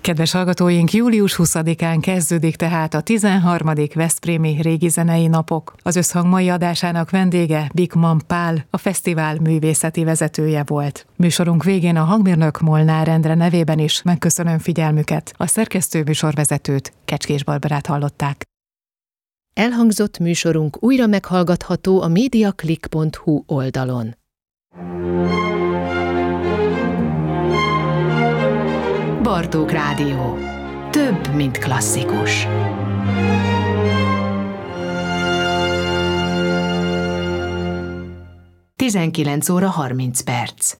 Kedves hallgatóink, július 20-án kezdődik tehát a 13. Veszprémi Régi Zenei Napok. Az Összhang mai adásának vendége Bikman Pál, a fesztivál művészeti vezetője volt. Műsorunk végén a hangmérnök Molnár Endre nevében is megköszönöm figyelmüket. A szerkesztő műsorvezetőt, Kecskés Barbarát hallották. Elhangzott műsorunk újra meghallgatható a mediaclick.hu oldalon. Bartók Rádió. Több, mint klasszikus. Tizenkilenc óra 30 perc.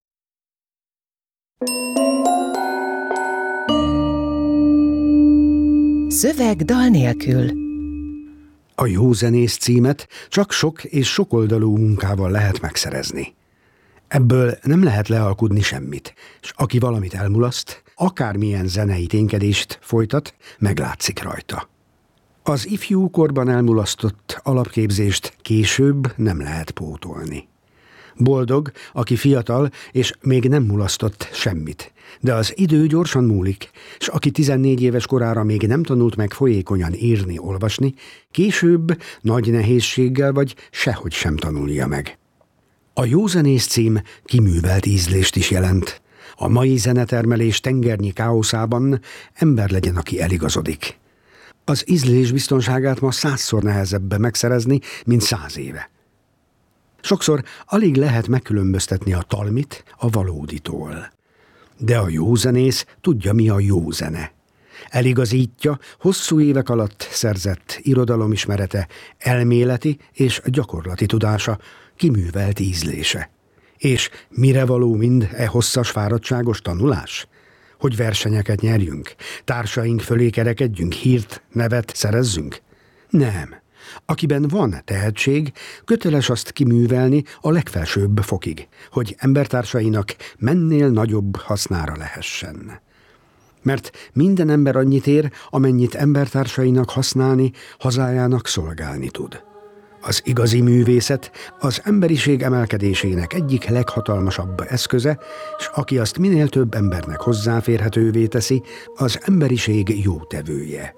Szöveg dal nélkül. A jó zenész címet csak sok és sokoldalú munkával lehet megszerezni. Ebből nem lehet lealkudni semmit, és aki valamit elmulaszt, akármilyen zenei ténykedést folytat, meglátszik rajta. Az ifjú korban elmulasztott alapképzést később nem lehet pótolni. Boldog, aki fiatal, és még nem mulasztott semmit, de az idő gyorsan múlik, és aki 14 éves korára még nem tanult meg folyékonyan írni, olvasni, később nagy nehézséggel vagy sehogy sem tanulja meg. A jó zenész cím kiművelt ízlést is jelent. A mai zenetermelés tengernyi káoszában ember legyen, aki eligazodik. Az ízlés biztonságát ma 100-szor nehezebb megszerezni, mint 100 éve. Sokszor alig lehet megkülönböztetni a talmit a valóditól. De a jó zenész tudja, mi a jó zene. Eligazítja hosszú évek alatt szerzett irodalomismerete, elméleti és gyakorlati tudása, kiművelt ízlése. És mire való mind hosszas fáradtságos tanulás? Hogy versenyeket nyerjünk, társaink fölé kerekedjünk, hírt, nevet szerezzünk? Nem. Akiben van tehetség, köteles azt kiművelni a legfelsőbb fokig, hogy embertársainak mennél nagyobb hasznára lehessen. Mert minden ember annyit ér, amennyit embertársainak használni, hazájának szolgálni tud. Az igazi művészet az emberiség emelkedésének egyik leghatalmasabb eszköze, és aki azt minél több embernek hozzáférhetővé teszi, az emberiség jótevője.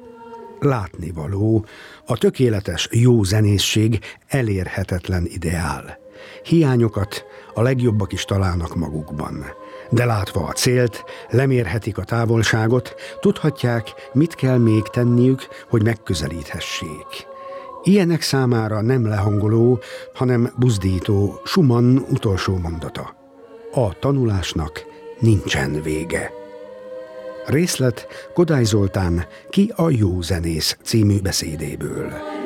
Látnivaló, a tökéletes jó zenészség elérhetetlen ideál. Hiányokat a legjobbak is találnak magukban. De látva a célt, lemérhetik a távolságot, tudhatják, mit kell még tenniük, hogy megközelíthessék. Ilyenek számára nem lehangoló, hanem buzdító Schumann utolsó mondata. A tanulásnak nincsen vége. Részlet Kodály Zoltán Ki a jó zenész című beszédéből.